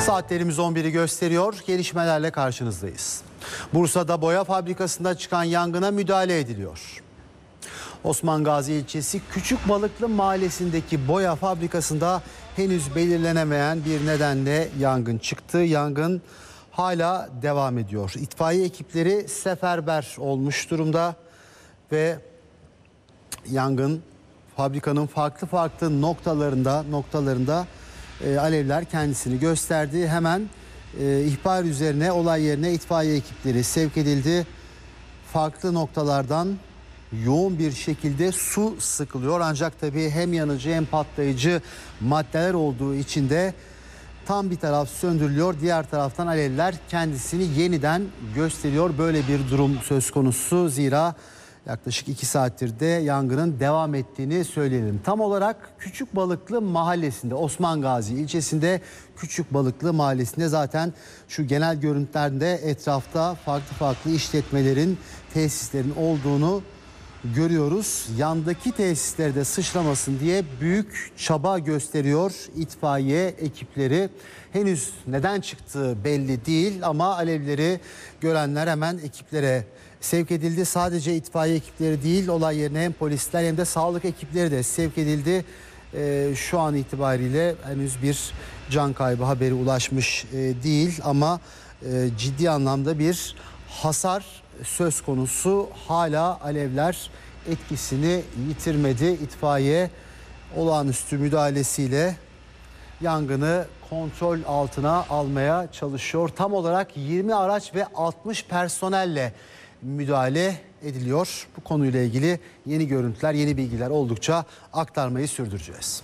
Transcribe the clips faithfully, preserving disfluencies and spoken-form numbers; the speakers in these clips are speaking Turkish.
Saatlerimiz on biri gösteriyor. Gelişmelerle karşınızdayız. Bursa'da boya fabrikasında çıkan yangına müdahale ediliyor. Osman Gazi ilçesi Küçükbalıklı mahallesindeki boya fabrikasında henüz belirlenemeyen bir nedenle yangın çıktı. Yangın hala devam ediyor. İtfaiye ekipleri seferber olmuş durumda ve yangın fabrikanın farklı farklı noktalarında noktalarında e, alevler kendisini gösterdi. Hemen e, ihbar üzerine olay yerine itfaiye ekipleri sevk edildi. Farklı noktalardan yoğun bir şekilde su sıkılıyor. Ancak tabii hem yanıcı hem patlayıcı maddeler olduğu için de tam bir taraf söndürülüyor. Diğer taraftan alevler kendisini yeniden gösteriyor. Böyle bir durum söz konusu. Zira yaklaşık iki saattir de yangının devam ettiğini söyleyelim. Tam olarak Küçükbalıklı mahallesinde, Osman Gazi ilçesinde Küçükbalıklı mahallesinde zaten şu genel görüntülerde etrafta farklı farklı işletmelerin, tesislerin olduğunu görüyoruz. Yandaki tesislerde sıçramasın diye büyük çaba gösteriyor itfaiye ekipleri. Henüz neden çıktığı belli değil ama alevleri görenler hemen ekiplere sevk edildi. Sadece itfaiye ekipleri değil, olay yerine hem polisler hem de sağlık ekipleri de sevk edildi. Ee, şu an itibariyle henüz bir can kaybı haberi ulaşmış e, değil ama e, ciddi anlamda bir hasar söz konusu. Hala alevler etkisini yitirmedi. İtfaiye olağanüstü müdahalesiyle yangını kontrol altına almaya çalışıyor. Tam olarak yirmi araç ve altmış personelle müdahale ediliyor. Bu konuyla ilgili yeni görüntüler, yeni bilgiler oldukça aktarmayı sürdüreceğiz.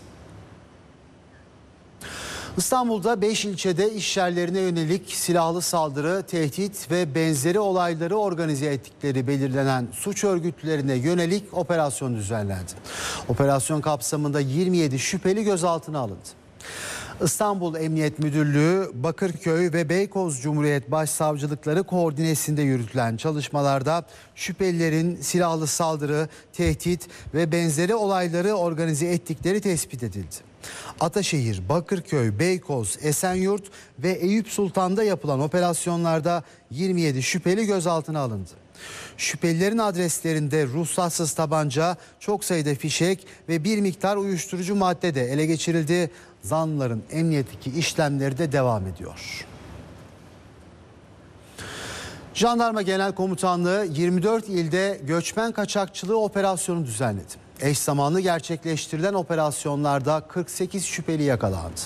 İstanbul'da beş ilçede iş yerlerine yönelik silahlı saldırı, tehdit ve benzeri olayları organize ettikleri belirlenen suç örgütlerine yönelik operasyon düzenlendi. Operasyon kapsamında yirmi yedi şüpheli gözaltına alındı. İstanbul Emniyet Müdürlüğü, Bakırköy ve Beykoz Cumhuriyet Başsavcılıkları koordinesinde yürütülen çalışmalarda şüphelilerin silahlı saldırı, tehdit ve benzeri olayları organize ettikleri tespit edildi. Ataşehir, Bakırköy, Beykoz, Esenyurt ve Eyüp Sultan'da yapılan operasyonlarda yirmi yedi şüpheli gözaltına alındı. Şüphelilerin adreslerinde ruhsatsız tabanca, çok sayıda fişek ve bir miktar uyuşturucu madde de ele geçirildi. Zanlıların emniyetteki işlemleri de devam ediyor. Jandarma Genel Komutanlığı yirmi dört ilde göçmen kaçakçılığı operasyonu düzenledi. Eş zamanlı gerçekleştirilen operasyonlarda kırk sekiz şüpheli yakalandı.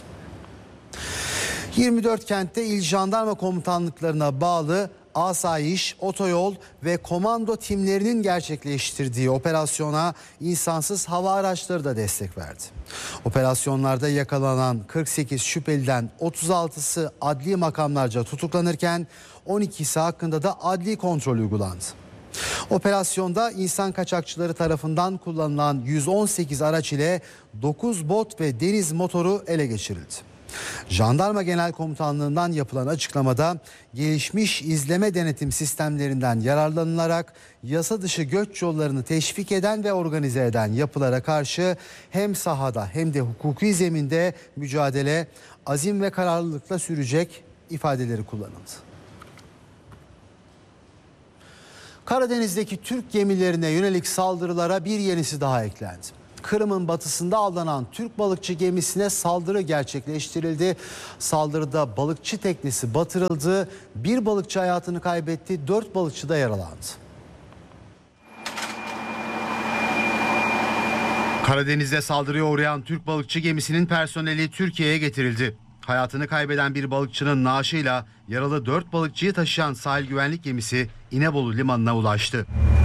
yirmi dört kentte il jandarma komutanlıklarına bağlı asayiş, otoyol ve komando timlerinin gerçekleştirdiği operasyona insansız hava araçları da destek verdi. Operasyonlarda yakalanan kırk sekiz şüpheliden otuz altısı adli makamlarca tutuklanırken on ikisi hakkında da adli kontrol uygulandı. Operasyonda insan kaçakçıları tarafından kullanılan yüz on sekiz araç ile dokuz bot ve deniz motoru ele geçirildi. Jandarma Genel Komutanlığı'ndan yapılan açıklamada gelişmiş izleme denetim sistemlerinden yararlanılarak yasa dışı göç yollarını teşvik eden ve organize eden yapılara karşı hem sahada hem de hukuki zeminde mücadele azim ve kararlılıkla sürecek ifadeleri kullanıldı. Karadeniz'deki Türk gemilerine yönelik saldırılara bir yenisi daha eklendi. Kırım'ın batısında avlanan Türk balıkçı gemisine saldırı gerçekleştirildi. Saldırıda balıkçı teknesi batırıldı. Bir balıkçı hayatını kaybetti, dört balıkçı da yaralandı. Karadeniz'de saldırıya uğrayan Türk balıkçı gemisinin personeli Türkiye'ye getirildi. Hayatını kaybeden bir balıkçının naaşıyla yaralı dört balıkçıyı taşıyan sahil güvenlik gemisi İnebolu limanına ulaştı.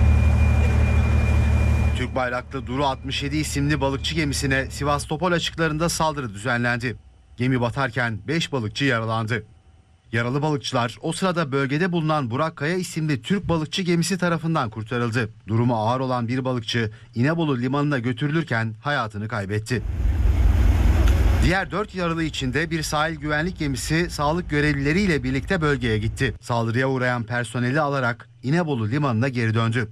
Türk bayraklı Duru altmış yedi isimli balıkçı gemisine Sivastopol açıklarında saldırı düzenlendi. Gemi batarken beş balıkçı yaralandı. Yaralı balıkçılar o sırada bölgede bulunan Burak Kaya isimli Türk balıkçı gemisi tarafından kurtarıldı. Durumu ağır olan bir balıkçı İnebolu limanına götürülürken hayatını kaybetti. Diğer dört yaralı içinde bir sahil güvenlik gemisi sağlık görevlileriyle birlikte bölgeye gitti. Saldırıya uğrayan personeli alarak İnebolu limanına geri döndü.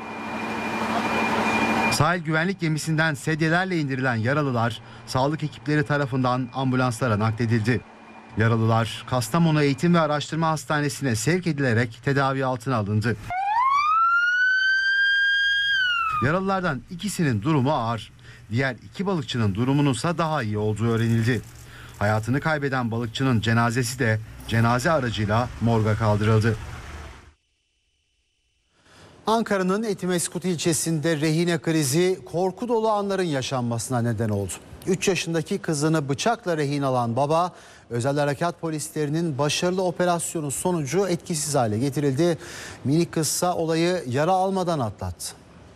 Sahil güvenlik gemisinden sedyelerle indirilen yaralılar sağlık ekipleri tarafından ambulanslara nakledildi. Yaralılar Kastamonu Eğitim ve Araştırma Hastanesi'ne sevk edilerek tedavi altına alındı. Yaralılardan ikisinin durumu ağır. Diğer iki balıkçının durumunun ise daha iyi olduğu öğrenildi. Hayatını kaybeden balıkçının cenazesi de cenaze aracıyla morga kaldırıldı. Ankara'nın Etimeskut ilçesinde rehine krizi korku dolu anların yaşanmasına neden oldu. üç yaşındaki kızını bıçakla rehin alan baba, özel harekat polislerinin başarılı operasyonu sonucu etkisiz hale getirildi. Minik kızsa olayı yara almadan atlattı.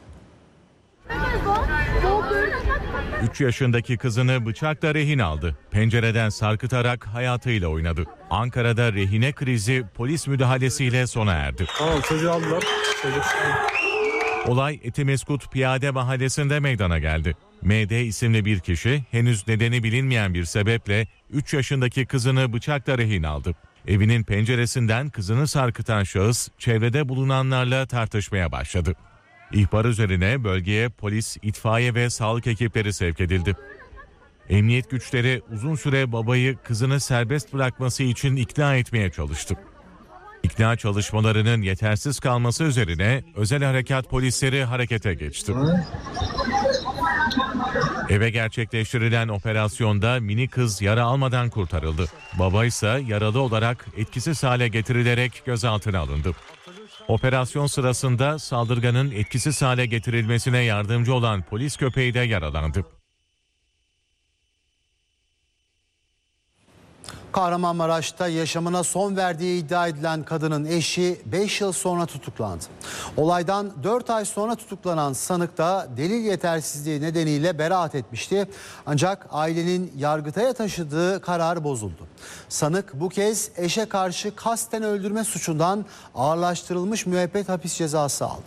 üç yaşındaki kızını bıçakla rehin aldı. Pencereden sarkıtarak hayatıyla oynadı. Ankara'da rehine krizi polis müdahalesiyle sona erdi. Tamam, çocuğu aldılar. Çocuk. Olay Etimeskut Piyade Mahallesi'nde meydana geldi. M D isimli bir kişi henüz nedeni bilinmeyen bir sebeple üç yaşındaki kızını bıçakla rehin aldı. Evinin penceresinden kızını sarkıtan şahıs çevrede bulunanlarla tartışmaya başladı. İhbar üzerine bölgeye polis, itfaiye ve sağlık ekipleri sevk edildi. Emniyet güçleri uzun süre babayı kızını serbest bırakması için ikna etmeye çalıştı. İkna çalışmalarının yetersiz kalması üzerine özel harekat polisleri harekete geçti. Eve gerçekleştirilen operasyonda mini kız yara almadan kurtarıldı. Baba ise yaralı olarak etkisiz hale getirilerek gözaltına alındı. Operasyon sırasında saldırganın etkisiz hale getirilmesine yardımcı olan polis köpeği de yaralandı. Kahramanmaraş'ta yaşamına son verdiği iddia edilen kadının eşi beş yıl sonra tutuklandı. Olaydan dört ay sonra tutuklanan sanık da delil yetersizliği nedeniyle beraat etmişti. Ancak ailenin Yargıtay'a taşıdığı karar bozuldu. Sanık bu kez eşe karşı kasten öldürme suçundan ağırlaştırılmış müebbet hapis cezası aldı.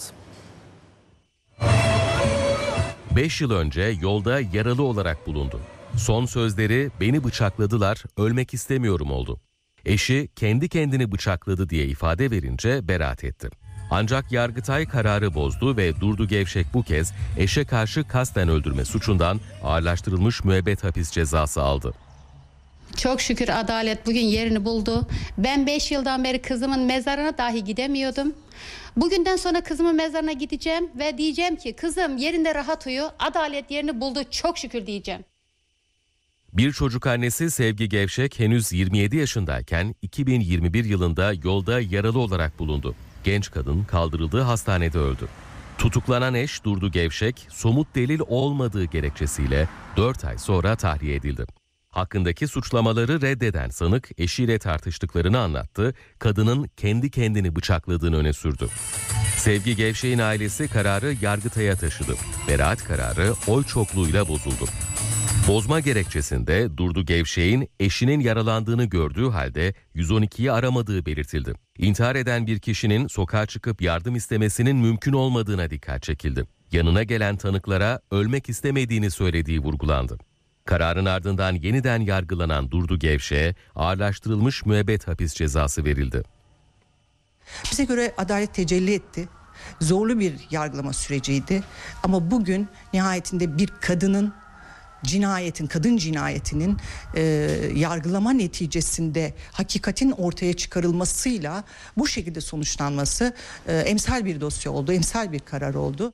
beş yıl önce yolda yaralı olarak bulundu. Son sözleri "beni bıçakladılar, ölmek istemiyorum" oldu. Eşi kendi kendini bıçakladı diye ifade verince beraat etti. Ancak Yargıtay kararı bozdu ve Durdu Gevşek bu kez eşe karşı kasten öldürme suçundan ağırlaştırılmış müebbet hapis cezası aldı. Çok şükür adalet bugün yerini buldu. Ben beş yıldan beri kızımın mezarına dahi gidemiyordum. Bugünden sonra kızımın mezarına gideceğim ve diyeceğim ki kızım yerinde rahat uyu, adalet yerini buldu, çok şükür diyeceğim. Bir çocuk annesi Sevgi Gevşek henüz yirmi yedi yaşındayken iki bin yirmi bir yılında yolda yaralı olarak bulundu. Genç kadın kaldırıldığı hastanede öldü. Tutuklanan eş Durdu Gevşek somut delil olmadığı gerekçesiyle dört ay sonra tahliye edildi. Hakkındaki suçlamaları reddeden sanık eşiyle tartıştıklarını anlattı, kadının kendi kendini bıçakladığını öne sürdü. Sevgi Gevşek'in ailesi kararı Yargıtay'a taşıdı. Beraat kararı oy çokluğuyla bozuldu. Bozma gerekçesinde Durdu Gevşek'in eşinin yaralandığını gördüğü halde yüz on ikiyi aramadığı belirtildi. İntihar eden bir kişinin sokağa çıkıp yardım istemesinin mümkün olmadığına dikkat çekildi. Yanına gelen tanıklara ölmek istemediğini söylediği vurgulandı. Kararın ardından yeniden yargılanan Durdu Gevşek'e ağırlaştırılmış müebbet hapis cezası verildi. Bize göre adalet tecelli etti. Zorlu bir yargılama süreciydi. Ama bugün nihayetinde bir kadının cinayetin, kadın cinayetinin e, yargılama neticesinde hakikatin ortaya çıkarılmasıyla bu şekilde sonuçlanması e, emsal bir dosya oldu, emsal bir karar oldu.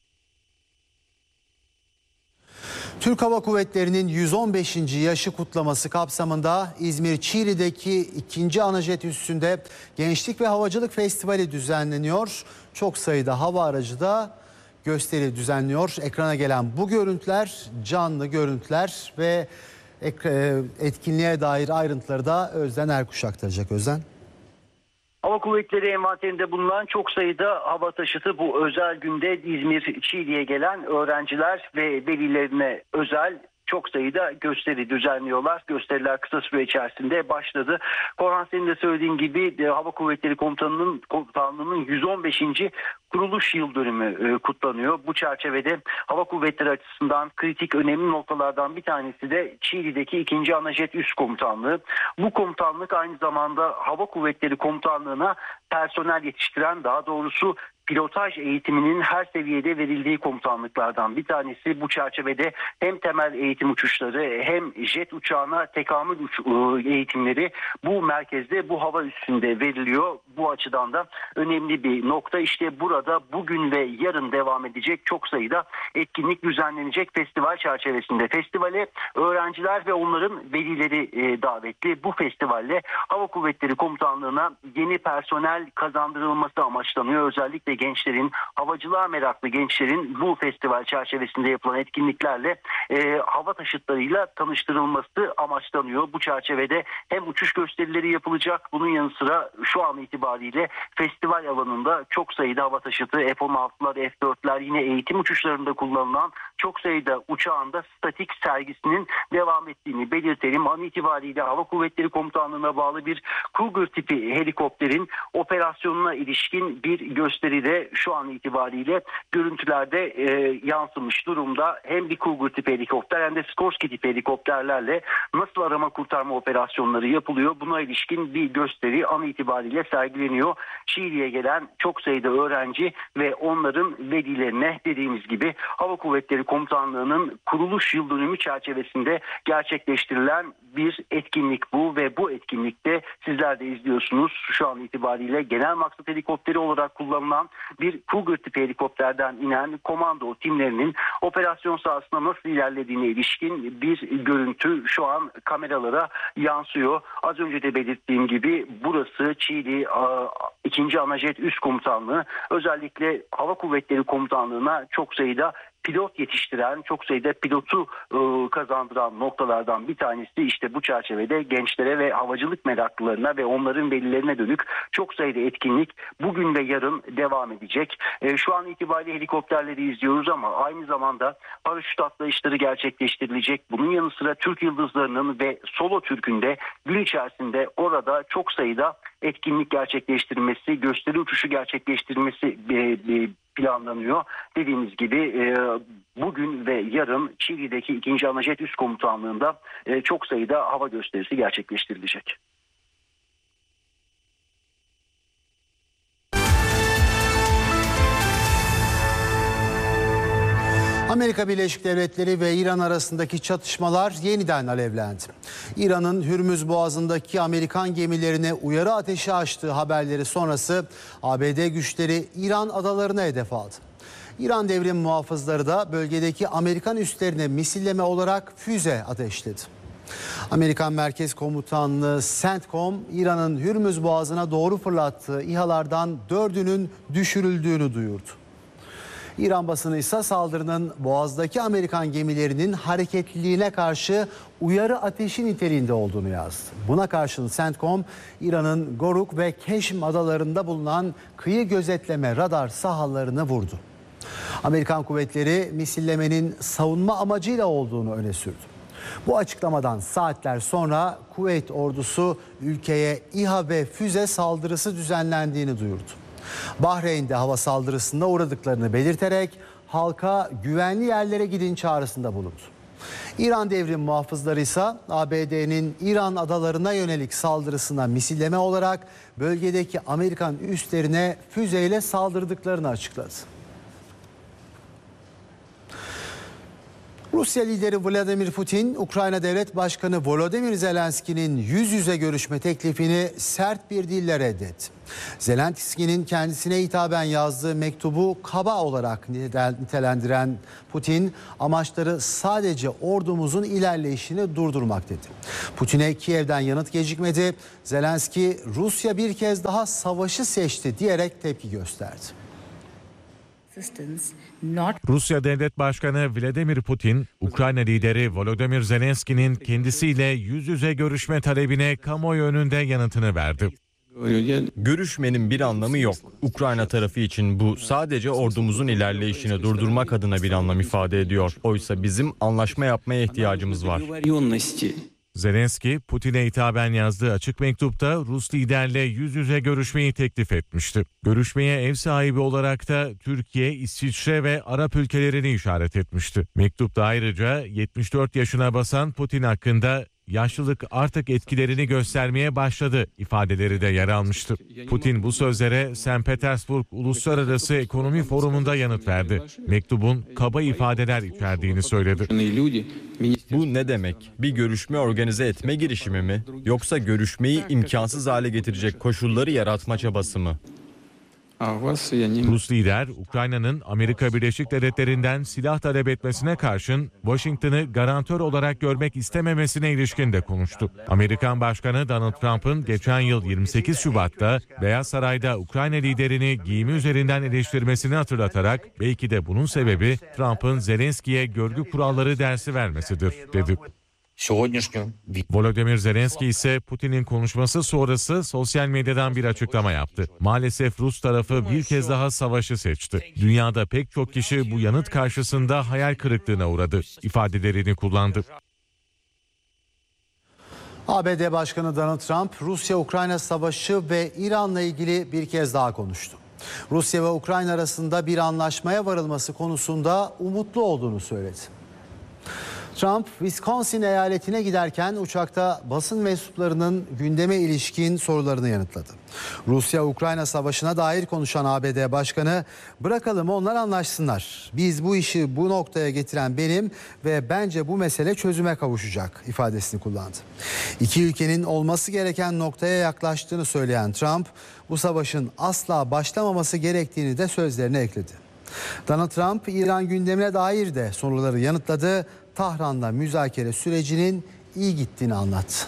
Türk Hava Kuvvetleri'nin yüz on beşinci yaşı kutlaması kapsamında İzmir Çiğli'deki ikinci Anajet üssünde Gençlik ve Havacılık Festivali düzenleniyor. Çok sayıda hava aracı da gösteri düzenliyor. Ekrana gelen bu görüntüler canlı görüntüler ve etkinliğe dair ayrıntıları da Özden Erkuş aktaracak. Özden. Hava Kuvvetleri envanterinde bulunan çok sayıda hava taşıtı bu özel günde İzmir Çiğli'ye gelen öğrenciler ve velilerine özel çok sayıda gösteri düzenliyorlar. Gösteriler kısa süre içerisinde başladı. Korhan senin de söylediğin gibi Hava Kuvvetleri Komutanlığı'nın Komutanlığı'nın yüz on beşinci kuruluş yıl dönümü kutlanıyor. Bu çerçevede Hava Kuvvetleri açısından kritik önemli noktalardan bir tanesi de Çiğli'deki ikinci Anajet Üst Komutanlığı. Bu komutanlık aynı zamanda Hava Kuvvetleri Komutanlığı'na personel yetiştiren, daha doğrusu pilotaj eğitiminin her seviyede verildiği komutanlıklardan bir tanesi. Bu çerçevede hem temel eğitim uçuşları hem jet uçağına tekamül uç- eğitimleri bu merkezde, bu hava üssünde veriliyor. Bu açıdan da önemli bir nokta. İşte burada bugün ve yarın devam edecek çok sayıda etkinlik düzenlenecek festival çerçevesinde. Festivale öğrenciler ve onların velileri e, davetli. Bu festivalle Hava Kuvvetleri Komutanlığı'na yeni personel kazandırılması amaçlanıyor. Özellikle gençlerin, havacılığa meraklı gençlerin bu festival çerçevesinde yapılan etkinliklerle e, hava taşıtlarıyla tanıştırılması amaçlanıyor. Bu çerçevede hem uçuş gösterileri yapılacak, bunun yanı sıra şu an itibariyle festival alanında çok sayıda hava taşıtı, F on altılar, F dörtler, yine eğitim uçuşlarında kullanılan çok sayıda uçağında statik sergisinin devam ettiğini belirtelim. An itibariyle Hava Kuvvetleri Komutanlığı'na bağlı bir Cougar tipi helikopterin operasyonuna ilişkin bir gösteri de şu an itibariyle görüntülerde e, yansımış durumda. Hem bir Cougar tipi helikopter hem de Skorsky tipi helikopterlerle nasıl arama kurtarma operasyonları yapılıyor, buna ilişkin bir gösteri an itibariyle sergileniyor. Şii'ye gelen çok sayıda öğrenci ve onların velilerine dediğimiz gibi Hava Kuvvetleri Komutanlığı'nın kuruluş yıl dönümü çerçevesinde gerçekleştirilen bir etkinlik bu ve bu etkinlikte sizler de izliyorsunuz. Şu an itibariyle genel maksat helikopteri olarak kullanılan bir Cougar tipi helikopterden inen komando timlerinin operasyon sahasında nasıl ilerlediğine ilişkin bir görüntü şu an kameralara yansıyor. Az önce de belirttiğim gibi burası Çiğli ikinci Anajet Üst Komutanlığı. Özellikle Hava Kuvvetleri Komutanlığı'na çok sayıda pilot yetiştiren, çok sayıda pilotu e, kazandıran noktalardan bir tanesi. İşte bu çerçevede gençlere ve havacılık meraklılarına ve onların velilerine dönük çok sayıda etkinlik bugün ve yarın devam edecek. E, şu an itibariyle helikopterleri izliyoruz ama aynı zamanda paraşüt atlayışları gerçekleştirilecek. Bunun yanı sıra Türk Yıldızları'nın ve Solo Türk'ün de gün içerisinde orada çok sayıda etkinlik gerçekleştirmesi, gösteri uçuşu gerçekleştirmesi e, e, planlanıyor. Dediğimiz gibi e, bugün ve yarın Çiğli'deki ikinci Anajet Üst Komutanlığı'nda e, çok sayıda hava gösterisi gerçekleştirilecek. Amerika Birleşik Devletleri ve İran arasındaki çatışmalar yeniden alevlendi. İran'ın Hürmüz Boğazı'ndaki Amerikan gemilerine uyarı ateşi açtığı haberleri sonrası A B D güçleri İran adalarına hedef aldı. İran devrim muhafızları da bölgedeki Amerikan üslerine misilleme olarak füze ateşledi. Amerikan Merkez Komutanlığı CENTCOM, İran'ın Hürmüz Boğazı'na doğru fırlattığı İHA'lardan dördünün düşürüldüğünü duyurdu. İran basını ise saldırının Boğaz'daki Amerikan gemilerinin hareketliliğine karşı uyarı ateşi niteliğinde olduğunu yazdı. Buna karşın CENTCOM, İran'ın Goruk ve Keşm adalarında bulunan kıyı gözetleme radar sahalarını vurdu. Amerikan kuvvetleri misillemenin savunma amacıyla olduğunu öne sürdü. Bu açıklamadan saatler sonra Kuveyt ordusu ülkeye İHA ve füze saldırısı düzenlendiğini duyurdu. Bahreyn'de hava saldırısına uğradıklarını belirterek halka güvenli yerlere gidin çağrısında bulundu. İran devrim muhafızları ise A B D'nin İran adalarına yönelik saldırısına misilleme olarak bölgedeki Amerikan üslerine füzeyle saldırdıklarını açıkladı. Rusya lideri Vladimir Putin, Ukrayna Devlet Başkanı Volodymyr Zelenski'nin yüz yüze görüşme teklifini sert bir dille reddetti. Zelenski'nin kendisine hitaben yazdığı mektubu kaba olarak nitelendiren Putin, amaçları sadece ordumuzun ilerleyişini durdurmak dedi. Putin'e Kiev'den yanıt gecikmedi. Zelenski, Rusya bir kez daha savaşı seçti diyerek tepki gösterdi. Rusya Devlet Başkanı Vladimir Putin, Ukrayna lideri Volodymyr Zelenski'nin kendisiyle yüz yüze görüşme talebine kamuoyu önünde yanıtını verdi. Görüşmenin bir anlamı yok. Ukrayna tarafı için bu sadece ordumuzun ilerleyişini durdurmak adına bir anlam ifade ediyor. Oysa bizim anlaşma yapmaya ihtiyacımız var. Zelenski, Putin'e hitaben yazdığı açık mektupta Rus liderle yüz yüze görüşmeyi teklif etmişti. Görüşmeye ev sahibi olarak da Türkiye, İsviçre ve Arap ülkelerini işaret etmişti. Mektupta ayrıca yetmiş dört yaşına basan Putin hakkında yaşlılık artık etkilerini göstermeye başladı ifadeleri de yer almıştı. Putin bu sözlere Sankt Petersburg Uluslararası Ekonomi Forumu'nda yanıt verdi. Mektubun kaba ifadeler içerdiğini söyledi. Bu ne demek? Bir görüşme organize etme girişimi mi? Yoksa görüşmeyi imkansız hale getirecek koşulları yaratma çabası mı? Rus lider, Ukrayna'nın Amerika Birleşik Devletleri'nden silah talep etmesine karşın Washington'ı garantör olarak görmek istememesine ilişkin de konuştu. Amerikan Başkanı Donald Trump'ın geçen yıl yirmi sekiz Şubat'ta Beyaz Saray'da Ukrayna liderini giyimi üzerinden eleştirmesini hatırlatarak belki de bunun sebebi Trump'ın Zelenski'ye görgü kuralları dersi vermesidir, dedi. Volodymyr Zelenski ise Putin'in konuşması sonrası sosyal medyadan bir açıklama yaptı. Maalesef Rus tarafı bir kez daha savaşı seçti. Dünyada pek çok kişi bu yanıt karşısında hayal kırıklığına uğradı ifadelerini kullandı. A B D Başkanı Donald Trump, Rusya-Ukrayna savaşı ve İran'la ilgili bir kez daha konuştu. Rusya ve Ukrayna arasında bir anlaşmaya varılması konusunda umutlu olduğunu söyledi. Trump, Wisconsin eyaletine giderken uçakta basın mensuplarının gündeme ilişkin sorularını yanıtladı. Rusya-Ukrayna savaşına dair konuşan A B D Başkanı, "Bırakalım onlar anlaşsınlar. Biz bu işi bu noktaya getiren benim ve bence bu mesele çözüme kavuşacak" ifadesini kullandı. İki ülkenin olması gereken noktaya yaklaştığını söyleyen Trump, bu savaşın asla başlamaması gerektiğini de sözlerine ekledi. Donald Trump, İran gündemine dair de soruları yanıtladı. Tahran'da müzakere sürecinin iyi gittiğini anlattı.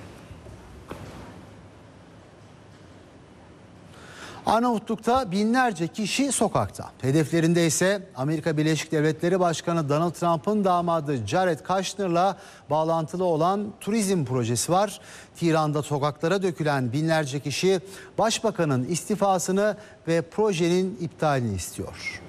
Arnavutluk'ta binlerce kişi sokakta. Hedeflerinde ise Amerika Birleşik Devletleri Başkanı Donald Trump'ın damadı Jared Kushner'la bağlantılı olan turizm projesi var. Tiran'da sokaklara dökülen binlerce kişi Başbakanın istifasını ve projenin iptalini istiyor.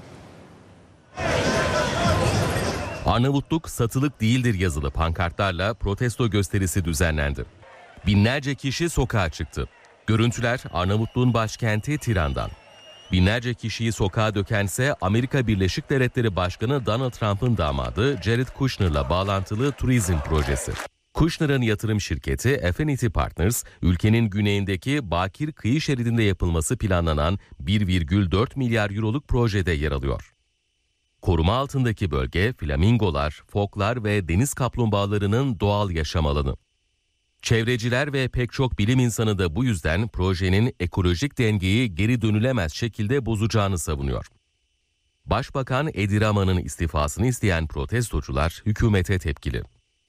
Arnavutluk satılık değildir yazılı pankartlarla protesto gösterisi düzenlendi. Binlerce kişi sokağa çıktı. Görüntüler Arnavutluğun başkenti Tiran'dan. Binlerce kişiyi sokağa dökense Amerika Birleşik Devletleri Başkanı Donald Trump'ın damadı Jared Kushner'la bağlantılı turizm projesi. Kushner'ın yatırım şirketi Affinity Partners, ülkenin güneyindeki bakir kıyı şeridinde yapılması planlanan bir virgül dört milyar euroluk projede yer alıyor. Koruma altındaki bölge flamingolar, foklar ve deniz kaplumbağalarının doğal yaşam alanı. Çevreciler ve pek çok bilim insanı da bu yüzden projenin ekolojik dengeyi geri dönülemez şekilde bozacağını savunuyor. Başbakan Edi Rama'nın istifasını isteyen protestocular hükümete tepkili.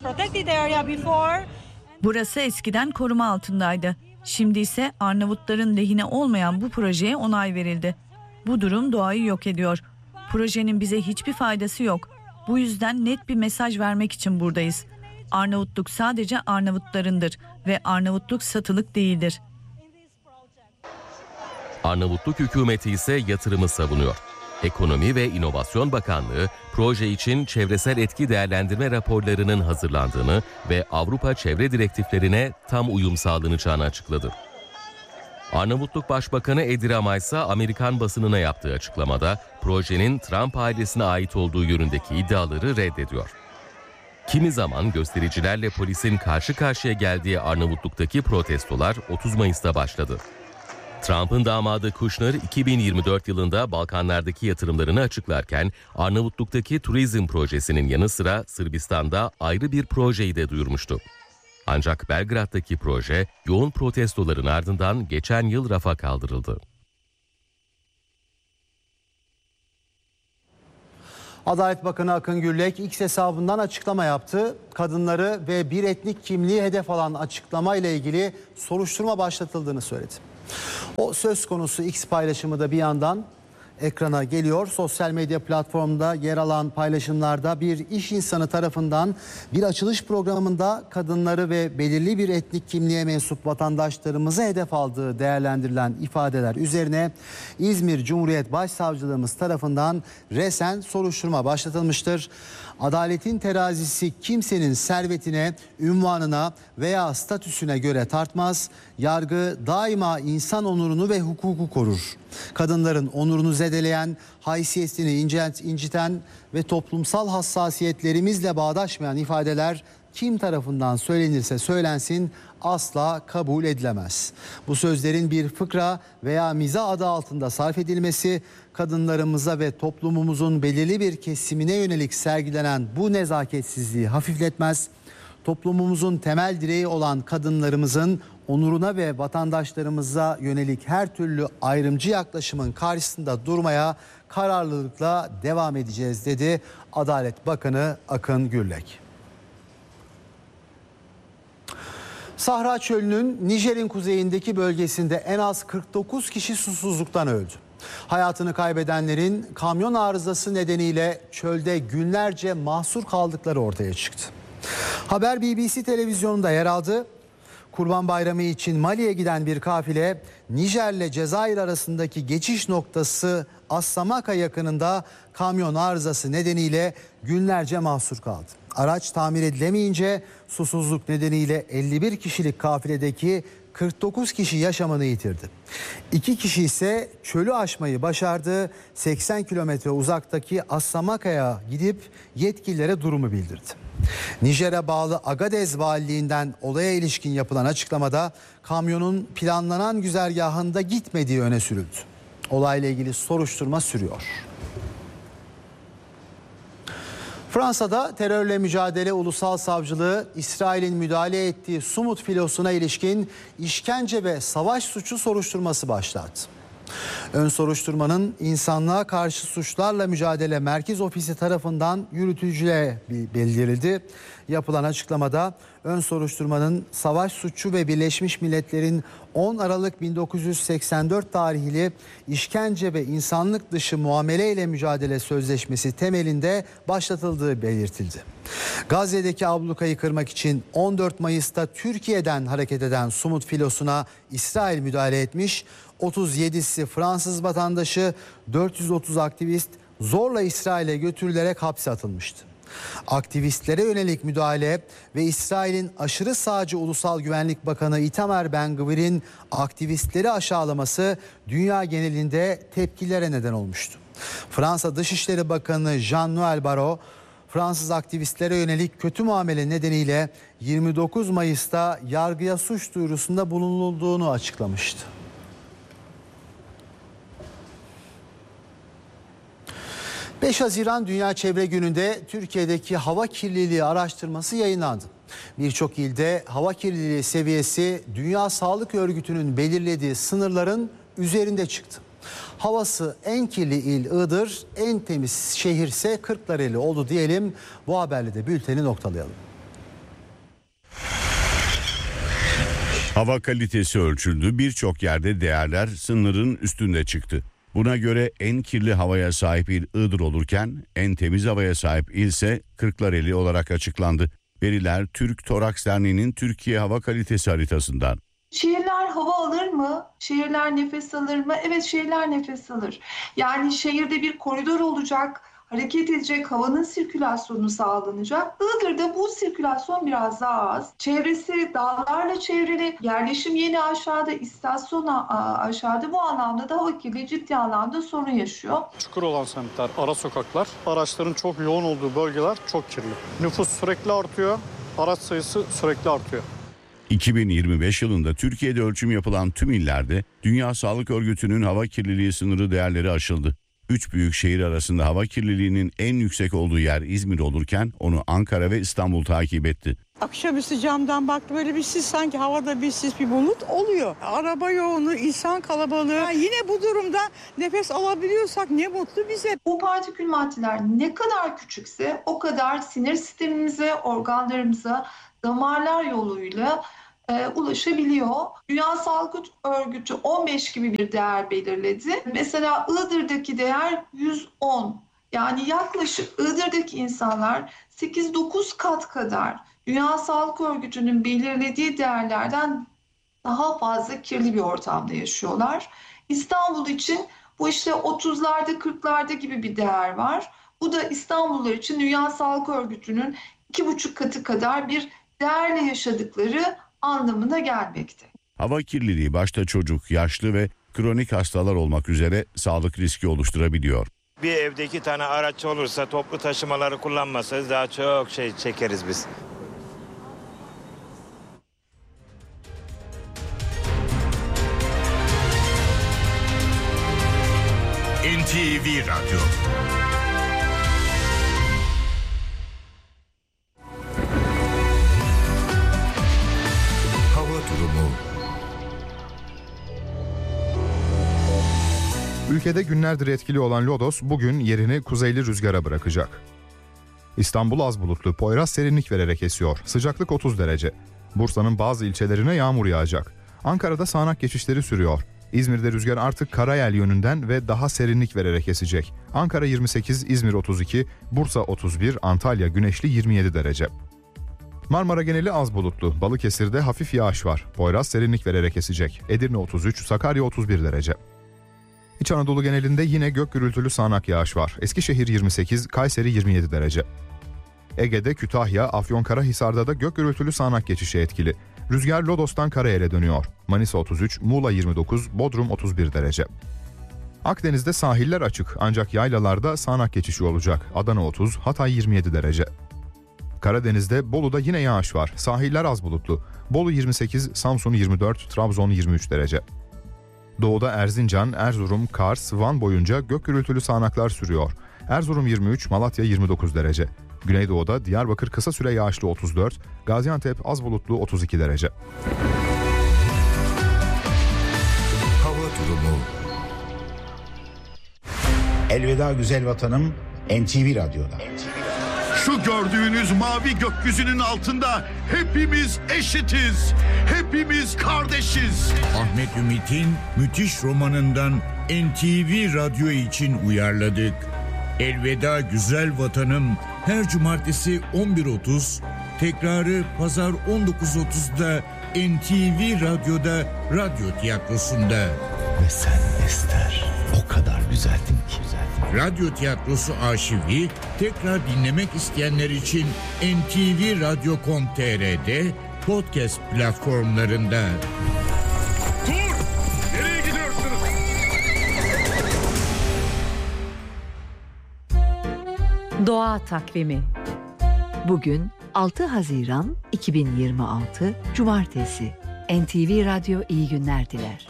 Burası eskiden koruma altındaydı. Şimdi ise Arnavutların lehine olmayan bu projeye onay verildi. Bu durum doğayı yok ediyor. Projenin bize hiçbir faydası yok. Bu yüzden net bir mesaj vermek için buradayız. Arnavutluk sadece Arnavutlarındır ve Arnavutluk satılık değildir. Arnavutluk hükümeti ise yatırımı savunuyor. Ekonomi ve İnovasyon Bakanlığı proje için çevresel etki değerlendirme raporlarının hazırlandığını ve Avrupa çevre direktiflerine tam uyum sağlanacağını açıkladı. Arnavutluk Başbakanı Edi Rama ise Amerikan basınına yaptığı açıklamada projenin Trump ailesine ait olduğu yönündeki iddiaları reddediyor. Kimi zaman göstericilerle polisin karşı karşıya geldiği Arnavutluk'taki protestolar otuz Mayıs'ta başladı. Trump'ın damadı Kushner iki bin yirmi dört yılında Balkanlardaki yatırımlarını açıklarken Arnavutluk'taki turizm projesinin yanı sıra Sırbistan'da ayrı bir projeyi de duyurmuştu. Ancak Belgrad'daki proje yoğun protestoların ardından geçen yıl rafa kaldırıldı. Adalet Bakanı Akın Gürlek X hesabından açıklama yaptı. Kadınları ve bir etnik kimliği hedef alan açıklama ile ilgili soruşturma başlatıldığını söyledi. O söz konusu X paylaşımı da bir yandan ekrana geliyor. Sosyal medya platformunda yer alan paylaşımlarda bir iş insanı tarafından bir açılış programında kadınları ve belirli bir etnik kimliğe mensup vatandaşlarımızı hedef aldığı değerlendirilen ifadeler üzerine İzmir Cumhuriyet Başsavcılığımız tarafından resen soruşturma başlatılmıştır. Adaletin terazisi kimsenin servetine, ünvanına veya statüsüne göre tartmaz. Yargı daima insan onurunu ve hukuku korur. Kadınların onurunu zedeleyen, haysiyetini inciten ve toplumsal hassasiyetlerimizle bağdaşmayan ifadeler kim tarafından söylenirse söylensin asla kabul edilemez. Bu sözlerin bir fıkra veya mizah adı altında sarf edilmesi kadınlarımıza ve toplumumuzun belirli bir kesimine yönelik sergilenen bu nezaketsizliği hafifletmez. Toplumumuzun temel direği olan kadınlarımızın onuruna ve vatandaşlarımıza yönelik her türlü ayrımcı yaklaşımın karşısında durmaya kararlılıkla devam edeceğiz dedi Adalet Bakanı Akın Gürlek. Sahra Çölü'nün Nijer'in kuzeyindeki bölgesinde en az kırk dokuz kişi susuzluktan öldü. Hayatını kaybedenlerin kamyon arızası nedeniyle çölde günlerce mahsur kaldıkları ortaya çıktı. Haber B B C televizyonunda yer aldı. Kurban Bayramı için Mali'ye giden bir kafile Nijer'le Cezayir arasındaki geçiş noktası Assamaka yakınında kamyon arızası nedeniyle günlerce mahsur kaldı. Araç tamir edilemeyince susuzluk nedeniyle elli bir kişilik kafiledeki kırk dokuz kişi yaşamını yitirdi. İki kişi ise çölü aşmayı başardı. seksen kilometre uzaktaki Assamaka'ya gidip yetkililere durumu bildirdi. Nijer'e bağlı Agadez Valiliğinden olaya ilişkin yapılan açıklamada kamyonun planlanan güzergahında gitmediği öne sürüldü. Olayla ilgili soruşturma sürüyor. Fransa'da terörle mücadele ulusal savcılığı İsrail'in müdahale ettiği Sumut filosuna ilişkin işkence ve savaş suçu soruşturması başlattı. Ön soruşturmanın insanlığa karşı suçlarla mücadele merkez ofisi tarafından yürütücüye bildirildi. Yapılan açıklamada ön soruşturmanın savaş suçu ve Birleşmiş Milletler'in on Aralık bin dokuz yüz seksen dört tarihli işkence ve insanlık dışı muamele ile mücadele sözleşmesi temelinde başlatıldığı belirtildi. Gazze'deki ablukayı kırmak için on dört Mayıs'ta Türkiye'den hareket eden Sumut filosuna İsrail müdahale etmiş. otuz yedisi Fransız vatandaşı, dört yüz otuz aktivist zorla İsrail'e götürülerek hapse atılmıştı. Aktivistlere yönelik müdahale ve İsrail'in aşırı sağcı Ulusal Güvenlik Bakanı Itamar Ben-Gvir'in aktivistleri aşağılaması dünya genelinde tepkilere neden olmuştu. Fransa Dışişleri Bakanı Jean-Noël Barrot, Fransız aktivistlere yönelik kötü muamele nedeniyle yirmi dokuz Mayıs'ta yargıya suç duyurusunda bulunulduğunu açıklamıştı. beş Haziran Dünya Çevre Günü'nde Türkiye'deki hava kirliliği araştırması yayınlandı. Birçok ilde hava kirliliği seviyesi Dünya Sağlık Örgütü'nün belirlediği sınırların üzerinde çıktı. Havası en kirli il Iğdır, en temiz şehirse Kırklareli oldu diyelim. Bu haberle de bülteni noktalayalım. Hava kalitesi ölçüldü. Birçok yerde değerler sınırın üstünde çıktı. Buna göre en kirli havaya sahip il Iğdır olurken en temiz havaya sahip il ise Kırklareli olarak açıklandı. Veriler Türk Toraks Derneği'nin Türkiye Hava Kalitesi haritasından. Şehirler hava alır mı? Şehirler nefes alır mı? Evet, şehirler nefes alır. Yani şehirde bir koridor olacak, hareket edecek, havanın sirkülasyonu sağlanacak. Iğdır'da bu sirkülasyon biraz daha az. Çevresi dağlarla çevrili, yerleşim yeni aşağıda, istasyon aşağıda. Bu anlamda da hava kirliliği ciddi anlamda sorun yaşıyor. Çukur olan semtler, ara sokaklar, araçların çok yoğun olduğu bölgeler çok kirli. Nüfus sürekli artıyor, araç sayısı sürekli artıyor. iki bin yirmi beş yılında Türkiye'de ölçüm yapılan tüm illerde Dünya Sağlık Örgütü'nün hava kirliliği sınırı değerleri aşıldı. Üç büyük şehir arasında hava kirliliğinin en yüksek olduğu yer İzmir olurken onu Ankara ve İstanbul takip etti. Akşamüstü camdan baktım, böyle bir sis, sanki havada bir sis, bir bulut oluyor. Araba yoğunluğu, insan kalabalığı. Yani yine bu durumda nefes alabiliyorsak ne mutlu bize. Bu partikül maddeler ne kadar küçükse o kadar sinir sistemimize, organlarımıza, damarlar yoluyla e, ulaşabiliyor. Dünya Sağlık Örgütü on beş gibi bir değer belirledi. Mesela Iğdır'daki değer yüz on. Yani yaklaşık Iğdır'daki insanlar sekiz dokuz kat kadar Dünya Sağlık Örgütü'nün belirlediği değerlerden daha fazla kirli bir ortamda yaşıyorlar. İstanbul için bu işte otuzlarda kırklarda gibi bir değer var. Bu da İstanbullular için Dünya Sağlık Örgütü'nün iki buçuk katı kadar bir değerle yaşadıkları anlamına gelmekte. Hava kirliliği başta çocuk, yaşlı ve kronik hastalar olmak üzere sağlık riski oluşturabiliyor. Bir evde iki tane araç olursa toplu taşımaları kullanmasanız daha çok şey çekeriz biz. T V Radyo. Hava durumu. Ülkede günlerdir etkili olan lodos bugün yerini kuzeyli rüzgara bırakacak. İstanbul az bulutlu, Poyraz serinlik vererek esiyor. Sıcaklık otuz derece. Bursa'nın bazı ilçelerine yağmur yağacak. Ankara'da sağanak geçişleri sürüyor. İzmir'de rüzgar artık karayel yönünden ve daha serinlik vererek esecek. Ankara yirmi sekiz, İzmir otuz iki, Bursa otuz bir, Antalya güneşli yirmi yedi derece. Marmara geneli az bulutlu. Balıkesir'de hafif yağış var. Poyraz serinlik vererek esecek. Edirne otuz üç, Sakarya otuz bir derece. İç Anadolu genelinde yine gök gürültülü sağanak yağış var. Eskişehir yirmi sekiz, Kayseri yirmi yedi derece. Ege'de Kütahya, Afyonkarahisar'da da gök gürültülü sağanak geçişi etkili. Rüzgar Lodos'tan Karayel'e dönüyor. Manisa otuz üç, Muğla yirmi dokuz, Bodrum otuz bir derece. Akdeniz'de sahiller açık ancak yaylalarda sağanak geçişi olacak. Adana otuz, Hatay yirmi yedi derece. Karadeniz'de Bolu'da yine yağış var. Sahiller az bulutlu. Bolu yirmi sekiz, Samsun yirmi dört, Trabzon yirmi üç derece. Doğuda Erzincan, Erzurum, Kars, Van boyunca gök gürültülü sağanaklar sürüyor. Erzurum yirmi üç, Malatya yirmi dokuz derece. Güneydoğu'da Diyarbakır kısa süre yağışlı otuz dört, Gaziantep az bulutlu otuz iki derece. Hava durumu. Elveda güzel vatanım N T V Radyo'da. Şu gördüğünüz mavi gökyüzünün altında hepimiz eşitiz. Hepimiz kardeşiz. Ahmet Ümit'in müthiş romanından N T V Radyo için uyarladık. Elveda güzel vatanım her cumartesi on bir otuz, tekrarı pazar on dokuz otuzda N T V Radyo'da Radyo Tiyatrosu'nda. Ve sen Ester o kadar güzeldin ki. Radyo Tiyatrosu arşivi tekrar dinlemek isteyenler için N T V Radyo nokta com nokta t r'de podcast platformlarında. Dur! Nereye gidiyorsunuz? Doğa takvimi. Bugün altı Haziran iki bin yirmi altı Cumartesi. N T V Radyo iyi günler diler.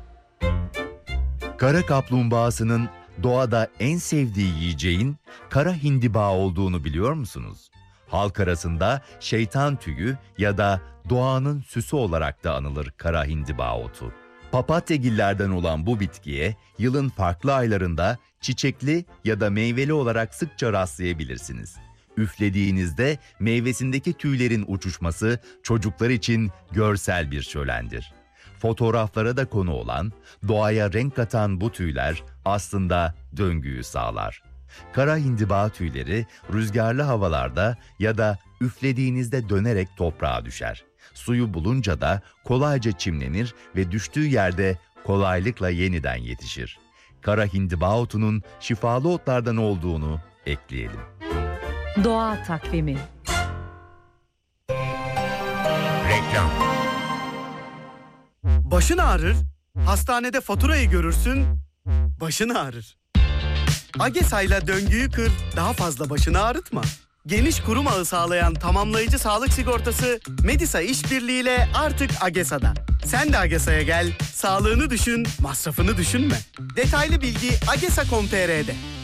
Kara kaplumbağasının doğada en sevdiği yiyeceğin kara hindiba olduğunu biliyor musunuz? Halk arasında şeytan tüyü ya da doğanın süsü olarak da anılır kara hindiba otu. Papatyagillerden olan bu bitkiye yılın farklı aylarında çiçekli ya da meyveli olarak sıkça rastlayabilirsiniz. Üflediğinizde meyvesindeki tüylerin uçuşması çocuklar için görsel bir şölendir. Fotoğraflara da konu olan, doğaya renk katan bu tüyler aslında döngüyü sağlar. Kara hindiba tüyleri rüzgarlı havalarda ya da üflediğinizde dönerek toprağa düşer. Suyu bulunca da kolayca çimlenir ve düştüğü yerde kolaylıkla yeniden yetişir. Kara hindiba otunun şifalı otlardan olduğunu ekleyelim. Doğa takvimi. Reklam. Başın ağrır, hastanede faturayı görürsün, başın ağrır. Agesa'yla döngüyü kır, daha fazla başını ağrıtma. Geniş kurum ağı sağlayan tamamlayıcı sağlık sigortası Medisa işbirliğiyle artık Agesa'da. Sen de Agesa'ya gel, sağlığını düşün, masrafını düşünme. Detaylı bilgi agesa nokta com nokta t r'de.